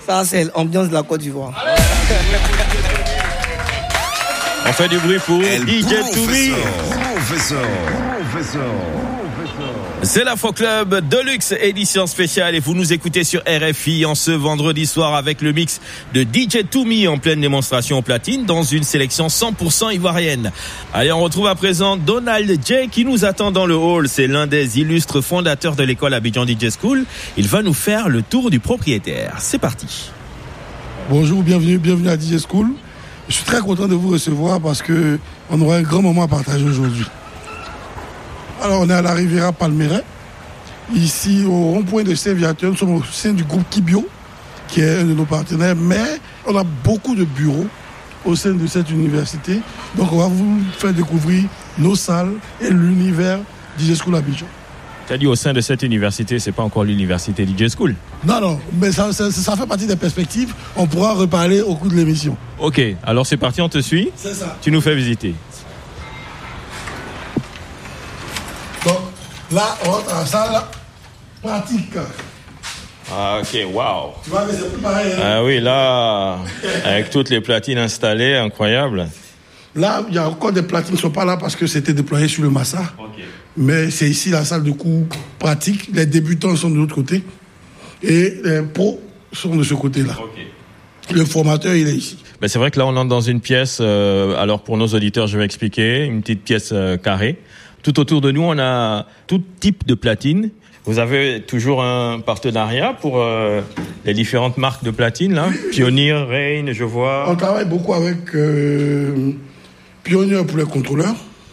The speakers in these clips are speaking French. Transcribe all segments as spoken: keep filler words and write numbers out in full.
Ça, c'est l'ambiance de la Côte d'Ivoire. On fait du bruit pour D J Toumi. C'est l'Afro Club Deluxe édition spéciale et vous nous écoutez sur R F I en ce vendredi soir avec le mix de D J Toumi en pleine démonstration au platine dans une sélection cent pour cent ivoirienne. Allez, on retrouve à présent Donald J qui nous attend dans le hall. C'est l'un des illustres fondateurs de l'école Abidjan D J School. Il va nous faire le tour du propriétaire. C'est parti. Bonjour, bienvenue, bienvenue à D J School. Je suis très content de vous recevoir parce que on aura un grand moment à partager aujourd'hui. Alors, on est à la Riviera Palmeret, ici au rond-point de Saint-Viateur. Nous sommes au sein du groupe Kibio, qui est un de nos partenaires, mais on a beaucoup de bureaux au sein de cette université. Donc, on va vous faire découvrir nos salles et l'univers D J School Abidjan. Tu as dit au sein de cette université, c'est pas encore l'université D J School. Non, non, mais ça, ça, ça fait partie des perspectives. On pourra reparler au cours de l'émission. Ok, alors c'est parti, on te suit. C'est ça. Tu nous fais visiter. Donc, là, on rentre dans la salle pratique. Ah, ok, waouh. Tu vois, mais c'est plus pareil. Hein? Ah oui, là, avec toutes les platines installées, incroyable. Là, il y a encore des platines qui ne sont pas là parce que c'était déployé sur le Massa. Okay. Mais c'est ici la salle de cours pratique. Les débutants sont de l'autre côté. Et les pros sont de ce côté-là. Okay. Le formateur, il est ici. Ben c'est vrai que là, on entre dans une pièce. Euh, alors, pour nos auditeurs, je vais expliquer. Une petite pièce euh, carrée. Tout autour de nous, on a tout type de platine. Vous avez toujours un partenariat pour euh, les différentes marques de platine, là. Pioneer, Rain, je vois. On travaille beaucoup avec euh, Pioneer pour les contrôleurs.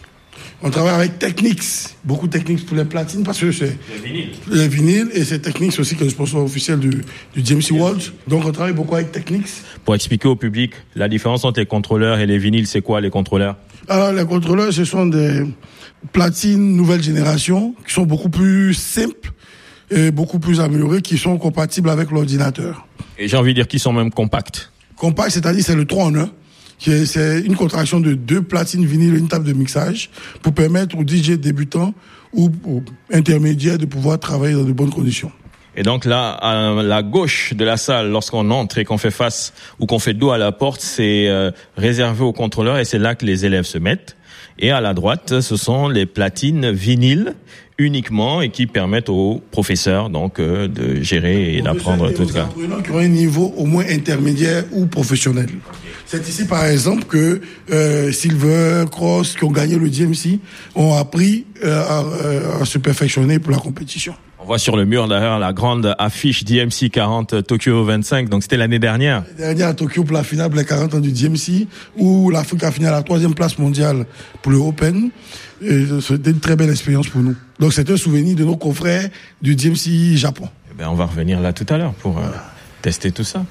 On travaille avec Technics, beaucoup de Technics pour les platines, parce que c'est les vinyles. Les vinyles, et c'est Technics aussi qui est le sponsor officiel du, du J M C World. Donc on travaille beaucoup avec Technics. Pour expliquer au public, la différence entre les contrôleurs et les vinyles, c'est quoi les contrôleurs? Alors les contrôleurs, ce sont des platines nouvelle génération, qui sont beaucoup plus simples et beaucoup plus améliorées, qui sont compatibles avec l'ordinateur. Et j'ai envie de dire qu'ils sont même compacts. Compact, c'est-à-dire c'est le trois en un. C'est une contraction de deux platines vinyles et une table de mixage pour permettre aux D J débutants ou aux intermédiaires de pouvoir travailler dans de bonnes conditions. Et donc là, à la gauche de la salle, lorsqu'on entre et qu'on fait face ou qu'on fait dos à la porte, c'est euh, réservé aux contrôleurs et c'est là que les élèves se mettent. Et à la droite, ce sont les platines vinyles uniquement et qui permettent aux professeurs donc euh, de gérer et d'apprendre tout ça. Qui ont un niveau au moins intermédiaire ou professionnel. C'est ici par exemple que euh, Silver, Cross, qui ont gagné le D M C, ont appris euh, à, à se perfectionner pour la compétition. On voit sur le mur d'ailleurs la grande affiche D M C quarante Tokyo vingt-cinq, donc c'était l'année dernière. L'année dernière à Tokyo pour la finale pour les quarante ans du D M C, où l'Afrique a fini à la troisième place mondiale pour le Open. Et c'était une très belle expérience pour nous. Donc c'est un souvenir de nos confrères du D M C Japon. Eh ben, on va revenir là tout à l'heure pour euh, tester tout ça.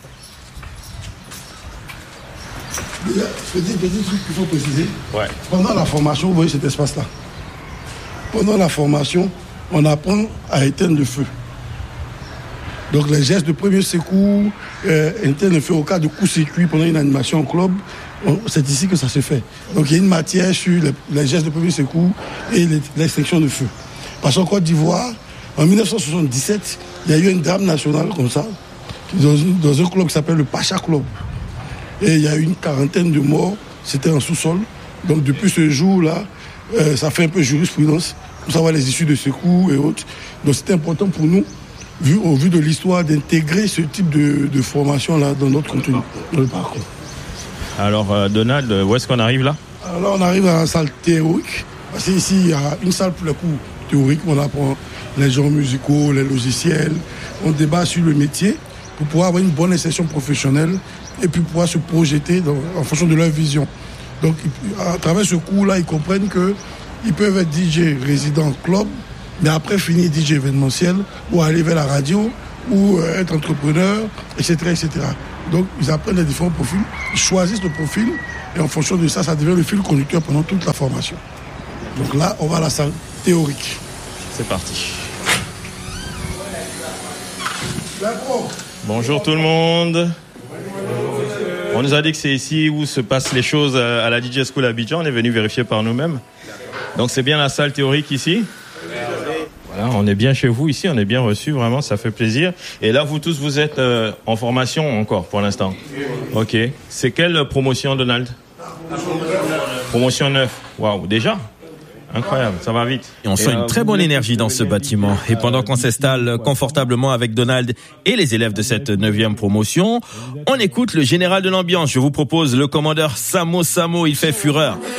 Petit, petit truc qu'il faut préciser. Ouais. Pendant la formation, vous voyez cet espace-là. Pendant la formation, on apprend à éteindre le feu. Donc les gestes de premier secours, euh, éteindre le feu au cas de coup-circuit pendant une animation en club, on, c'est ici que ça se fait. Donc il y a une matière sur les, les gestes de premier secours et les, l'extinction de feu. Parce qu'en Côte d'Ivoire, en dix-neuf cent soixante-dix-sept, il y a eu un drame national comme ça, dans, dans un club qui s'appelle le Pacha Club. Et il y a eu une quarantaine de morts, c'était en sous-sol. Donc depuis ce jour-là, euh, ça fait un peu jurisprudence pour savoir les issues de secours et autres. Donc c'était important pour nous, vu, au vu de l'histoire, d'intégrer ce type de, de formation-là dans notre contenu, dans le parcours. Alors euh, Donald, où est-ce qu'on arrive là? Alors là, on arrive à la salle théorique. Parce qu'ici, il y a une salle pour les cours théoriques. On apprend les genres musicaux, les logiciels. On débat sur le métier pour pouvoir avoir une bonne insertion professionnelle et puis pouvoir se projeter dans, en fonction de leur vision. Donc, à travers ce cours-là, ils comprennent qu'ils peuvent être D J résident club, mais après finir D J événementiel, ou aller vers la radio, ou euh, être entrepreneur, et cetera, et cetera. Donc, ils apprennent les différents profils, ils choisissent le profil, et en fonction de ça, ça devient le fil conducteur pendant toute la formation. Donc là, on va à la salle théorique. C'est parti. Bonjour tout le monde. On nous a dit que c'est ici où se passent les choses à la D J School Abidjan. On est venu vérifier par nous-mêmes. Donc c'est bien la salle théorique ici. Voilà, on est bien chez vous ici, on est bien reçus, vraiment, ça fait plaisir. Et là, vous tous, vous êtes euh, en formation encore pour l'instant. Ok. C'est quelle promotion, Donald? Promotion neuf. Waouh, déjà? Incroyable, ça va vite. Et on sent une très bonne énergie dans ce bâtiment. Et pendant qu'on s'installe confortablement avec Donald et les élèves de cette neuvième promotion, on écoute le général de l'ambiance. Je vous propose le commandeur Samo Samo, il fait fureur.